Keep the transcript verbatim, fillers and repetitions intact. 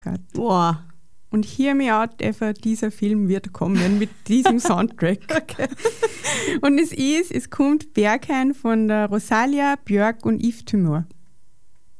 Boah. Und hear me out, Eva, dieser Film wird kommen mit diesem Soundtrack. Okay. Und es ist, es kommt Berghain von der Rosalia, Björk und Yves Tumor.